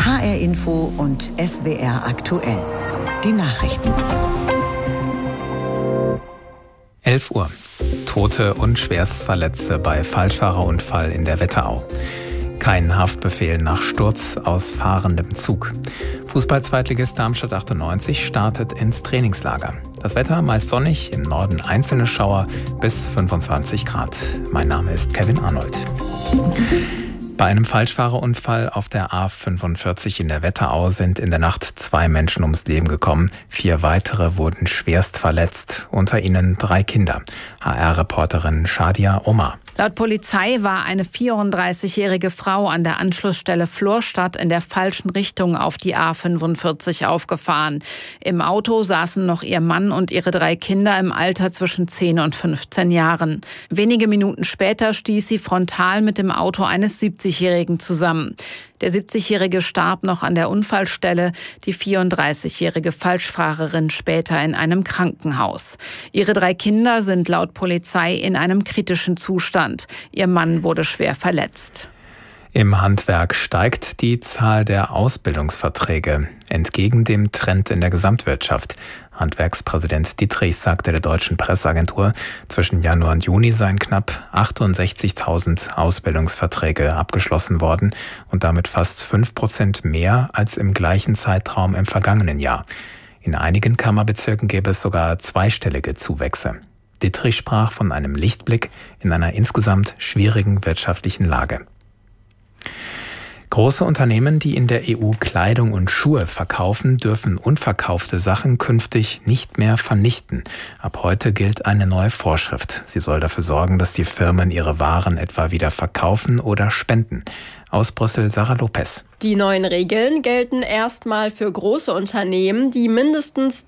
HR Info und SWR aktuell. Die Nachrichten. 11 Uhr. Tote und Schwerstverletzte bei Falschfahrerunfall in der Wetterau. Kein Haftbefehl nach Sturz aus fahrendem Zug. Fußball-Zweitligist Darmstadt 98 startet ins Trainingslager. Das Wetter meist sonnig, im Norden einzelne Schauer bis 25 Grad. Mein Name ist Kevin Arnold. Bei einem Falschfahrerunfall auf der A45 in der Wetterau sind in der Nacht 2 Menschen ums Leben gekommen. 4 weitere wurden schwerst verletzt, unter ihnen 3 Kinder. HR-Reporterin Shadia Omar. Laut Polizei war eine 34-jährige Frau an der Anschlussstelle Florstadt in der falschen Richtung auf die A45 aufgefahren. Im Auto saßen noch ihr Mann und ihre 3 Kinder im Alter zwischen 10 und 15 Jahren. Wenige Minuten später stieß sie frontal mit dem Auto eines 70-Jährigen zusammen. Der 70-Jährige starb noch an der Unfallstelle, die 34-jährige Falschfahrerin später in einem Krankenhaus. Ihre 3 Kinder sind laut Polizei in einem kritischen Zustand. Ihr Mann wurde schwer verletzt. Im Handwerk steigt die Zahl der Ausbildungsverträge, entgegen dem Trend in der Gesamtwirtschaft. Handwerkspräsident Dietrich sagte der Deutschen Presseagentur, zwischen Januar und Juni seien knapp 68.000 Ausbildungsverträge abgeschlossen worden und damit fast 5% mehr als im gleichen Zeitraum im vergangenen Jahr. In einigen Kammerbezirken gäbe es sogar zweistellige Zuwächse. Dietrich sprach von einem Lichtblick in einer insgesamt schwierigen wirtschaftlichen Lage. Große Unternehmen, die in der EU Kleidung und Schuhe verkaufen, dürfen unverkaufte Sachen künftig nicht mehr vernichten. Ab heute gilt eine neue Vorschrift. Sie soll dafür sorgen, dass die Firmen ihre Waren etwa wieder verkaufen oder spenden. Aus Brüssel Sarah Lopez. Die neuen Regeln gelten erstmal für große Unternehmen, die mindestens